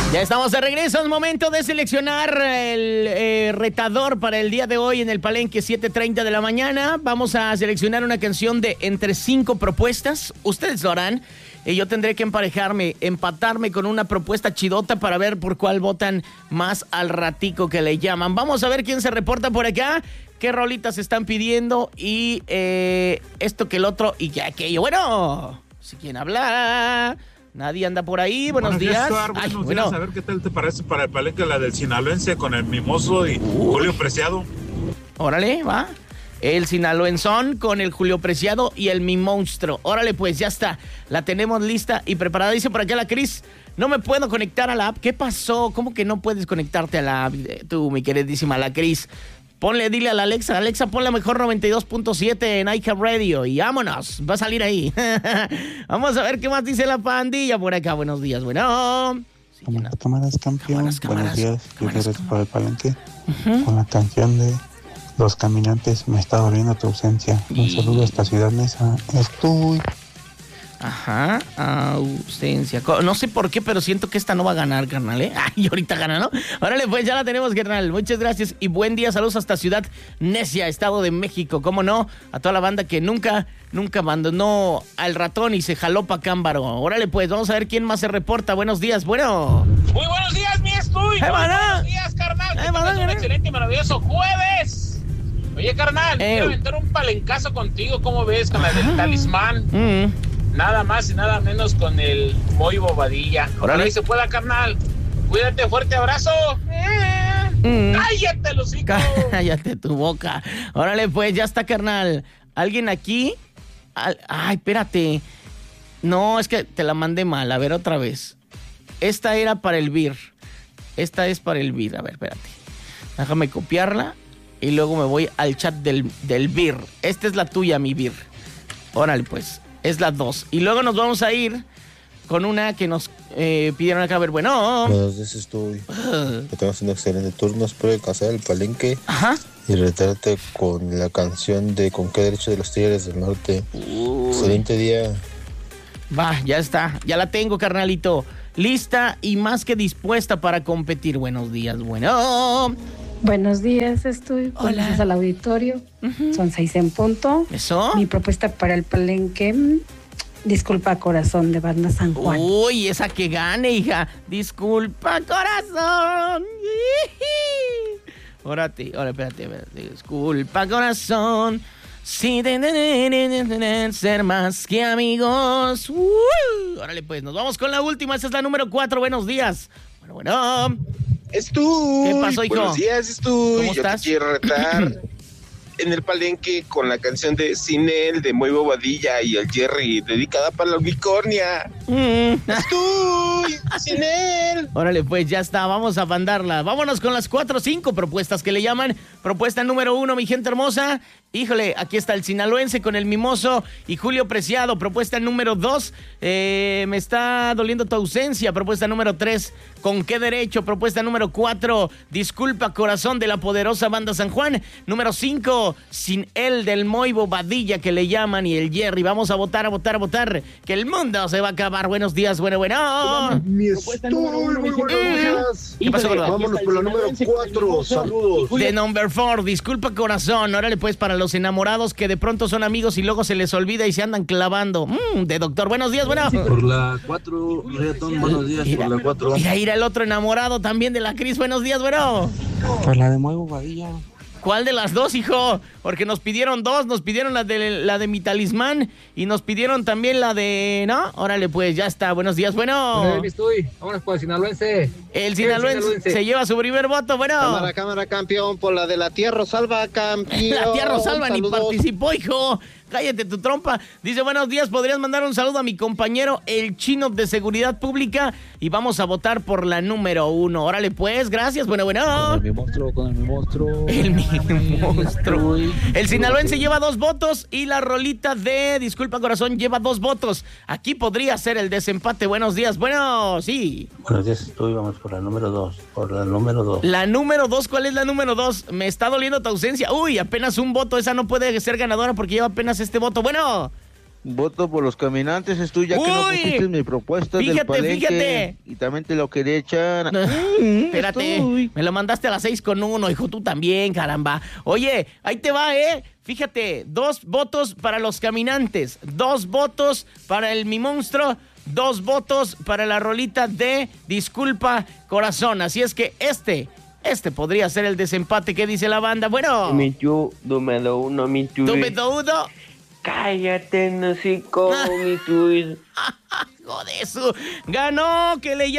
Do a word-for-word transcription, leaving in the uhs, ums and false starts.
Ya estamos de regreso, es momento de seleccionar el eh, retador para el día de hoy en el Palenque, siete treinta de la mañana. Vamos a seleccionar una canción de entre cinco propuestas, ustedes lo harán. Y yo tendré que emparejarme, empatarme con una propuesta chidota para ver por cuál votan más al ratico que le llaman. Vamos a ver quién se reporta por acá, qué rolitas están pidiendo y eh, esto que el otro y que aquello. Bueno, si quieren hablar, nadie anda por ahí. Buenos, buenos días. días buenos Ay, días, bueno. A ver qué tal te parece para el Palenque la del Sinaloense con el Mimoso y uh. Julio Preciado. Órale, va. El Sinaloenzón con el Julio Preciado y el Mi Monstruo. Órale, pues, ya está. La tenemos lista y preparada. Dice por acá la Cris, no me puedo conectar a la app. ¿Qué pasó? ¿Cómo que no puedes conectarte a la app? Tú, mi queridísima la Cris. Ponle, dile a la Alexa, Alexa, ponle mejor noventa y dos punto siete en iHeartRadio y vámonos, va a salir ahí. Vamos a ver qué más dice la pandilla por acá. Buenos días, bueno. Sí, cámaras, cámaras, campeón. Cámaras, cámaras, Buenos días, yo regreso para el Palenque uh-huh. con la canción de Los Caminantes, me está doliendo tu ausencia. Un y... saludo a esta ciudad mesa. Estoy... Ajá, ausencia. No sé por qué, pero siento que esta no va a ganar, carnal, ¿eh? Ay, ahorita gana, ¿no? Órale, pues ya la tenemos, carnal. Muchas gracias y buen día. Saludos hasta Ciudad Necia, Estado de México. ¿Cómo no? A toda la banda que nunca, nunca abandonó al ratón y se jaló pa' Cámbaro. Órale, pues, vamos a ver quién más se reporta. Buenos días, bueno. Muy buenos días, mi estuy. Hey, buenos días, carnal. Hey, Que tengas un excelente y maravilloso jueves. Oye, carnal, hey. quiero aventar un palencazo contigo. ¿Cómo ves? Con la del Talismán. Mm. Nada más y nada menos con el Moy Bobadilla. Órale. Ahí se pueda, carnal. Cuídate, fuerte abrazo. Mm. ¡Cállate, Lucico! Cállate tu boca. Órale, pues, ya está, carnal. ¿Alguien aquí? Ay, espérate. No, es que te la mandé mal. A ver, otra vez. Esta era para el B I R. Esta es para el B I R. A ver, espérate. Déjame copiarla y luego me voy al chat del, del B I R. Esta es la tuya, mi B I R. Órale, pues. Es la dos. Y luego nos vamos a ir con una que nos eh, pidieron acá. A ver, bueno. Buenos días, estoy. Uh. Que tengas un excelente turno. Espero alcanzar el Palenque. Ajá. Y retarte con la canción de Con qué derecho de los Tigres del Norte. Uy. Excelente día. Va, ya está. Ya la tengo, carnalito. Lista y más que dispuesta para competir. Buenos días, bueno. Buenos días, estoy. Hola. Buenos días al auditorio. Uh-huh. Son seis en punto. ¿Eso? Mi propuesta para el Palenque, Disculpa Corazón, de Banda San Juan. Uy, esa que gane, hija. Disculpa Corazón. Órate, órale, espérate, espérate. Disculpa Corazón. Sí, de, de, de, de, de, de ser más que amigos. Uh, órale, pues, nos vamos con la última. Esa es la número cuatro. Buenos días. Bueno, bueno. Estuy. ¿Qué pasó, hijo? Buenos días, Estuy. ¿Cómo Yo estás? te quiero retar en el Palenque con la canción de Sin Él, de Moy Bobadilla y el Jerry, dedicada para la unicornia. Mm. Estuy, Sin Él. Órale, pues ya está, vamos a mandarla. Vámonos con las cuatro o cinco propuestas que le llaman. Propuesta número uno, mi gente hermosa. Híjole, aquí está el Sinaloense con el Mimoso y Julio Preciado. Propuesta número dos, eh, me está doliendo tu ausencia. Propuesta número tres, ¿con qué derecho? Propuesta número cuatro, Disculpa Corazón, de la poderosa Banda San Juan. Número cinco, Sin Él, del Moy Bobadilla, que le llaman, y el Jerry. Vamos a votar, a votar, a votar, que el mundo se va a acabar. Buenos días, bueno, bueno. Mi estuy, muy buenos días. ¿Qué pasó, gordo? Vámonos por la número cuatro, saludos. De number four, Disculpa Corazón. Órale, pues, para los enamorados que de pronto son amigos y luego se les olvida y se andan clavando. Mm, de doctor. Buenos días, bueno. Por la cuatro, Reggaetón, buenos días, Mira, por la cuatro. Mira, ir el otro enamorado también de la Cris. Buenos días, bueno. Pues la de Moy Bobadilla. ¿Cuál de las dos, hijo? Porque nos pidieron dos, nos pidieron la de la de mi Talismán y nos pidieron también la de... ¿No? Órale, pues, ya está. Buenos días, bueno. Estoy. Vámonos por el Sinaloense. El Sinaloense, Sinaloense se lleva su primer voto, bueno. Cámara, cámara, campeón, por la de la Tía Rosalba, campeón. La Tía Rosalba ni Saludos. participó, hijo. Cállate tu trompa. Dice, buenos días, ¿podrías mandar un saludo a mi compañero, el Chino de Seguridad Pública? Y vamos a votar por la número uno. Órale, pues, gracias. Bueno, bueno. Con el mi monstruo, con el mi monstruo. El mi monstruo. El Sinaloense lleva dos votos y la rolita de Disculpa Corazón lleva dos votos. Aquí podría ser el desempate. Buenos días. Bueno, sí. Buenos días, estoy. Vamos por la número dos. Por la número dos. La número dos, ¿cuál es la número dos? Me está doliendo tu ausencia. Uy, apenas un voto. Esa no puede ser ganadora porque lleva apenas este voto. Bueno. Voto por los caminantes, es tuya que no Uy. pusiste mi propuesta Fíjate, del palenque. fíjate. Y también te lo quería echar. Espérate, Estoy. me lo mandaste a las seis con uno, hijo, tú también, caramba. Oye, ahí te va, ¿eh? Fíjate, dos votos para los caminantes, dos votos para el Mi Monstruo, dos votos para la rolita de Disculpa Corazón. Así es que este, este podría ser el desempate que dice la banda. Bueno, Mi tú, número uno, mi tú. número uno. Cállate, no sé cómo, mi tú. Joder, eso. Ganó, que le